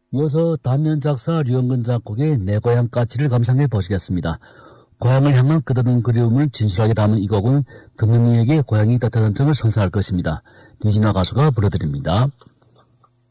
이어서 단면 작사 류영근 작곡의 내 고향 까치를 감상해 보시겠습니다. 고향을 향한 끝없는 그리움을 진실하게 담은 이 곡은 듣는 이에게 고향이 따뜻한 점을 선사할 것입니다. 디지나 가수가 불러드립니다.